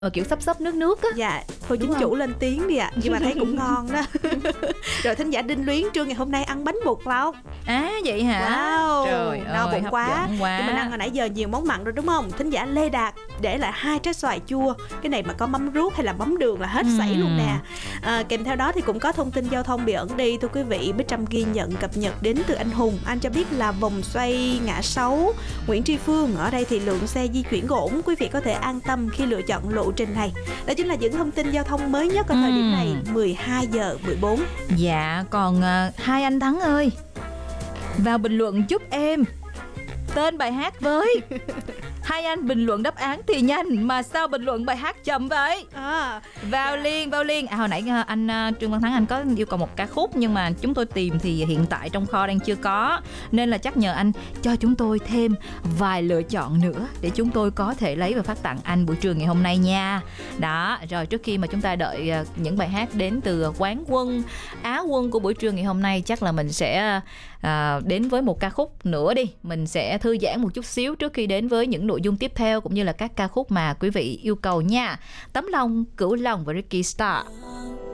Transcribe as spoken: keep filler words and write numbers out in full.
Ờ, kiểu xấp xấp nước nước á. Dạ, thôi Đúng chính không? chủ lên tiếng đi ạ. Nhưng mà thấy cũng ngon đó. Rồi thính giả Đinh Luyến trưa ngày hôm nay ăn bánh bột lọc. À vậy hả? Wow, Trời no ơi, bụng hấp quá. dẫn quá. Tụi mình ăn hồi nãy giờ nhiều món mặn rồi đúng không? Thính giả Lê Đạt để lại hai trái xoài chua. Cái này mà có mắm ruốc hay là mắm đường là hết Ừm. sảy luôn nè. À, kèm theo đó thì cũng có thông tin giao thông bị ẩn đi. Thưa quý vị, Bích Trâm ghi nhận cập nhật đến từ anh Hùng. Anh cho biết là vòng xoay ngã sáu Nguyễn Tri Phương, ở đây thì lượng xe di chuyển ổn. Quý vị có thể an tâm khi lựa chọn lộ trình này. Đó chính là những thông tin giao thông mới nhất ở thời điểm này, mười hai giờ mười bốn. Dạ, còn uh, hai anh Thắng ơi, vào bình luận giúp em tên bài hát với. Hai anh bình luận đáp án thì nhanh mà sao bình luận bài hát chậm vậy? À, Vào liền, vào liền. À, hồi nãy uh, anh uh, Trương Văn Thắng anh có yêu cầu một ca khúc, nhưng mà chúng tôi tìm thì hiện tại trong kho đang chưa có, nên là chắc nhờ anh cho chúng tôi thêm vài lựa chọn nữa để chúng tôi có thể lấy và phát tặng anh buổi trưa ngày hôm nay nha. Đó, rồi trước khi mà chúng ta đợi uh, những bài hát đến từ quán quân, Á quân của buổi trưa ngày hôm nay, chắc là mình sẽ uh, đến với một ca khúc nữa đi. Mình sẽ thư giãn một chút xíu trước khi đến với những nội dung tiếp theo cũng như là các ca khúc mà quý vị yêu cầu nha. Tấm lòng, Cửu Long và Ricky Star.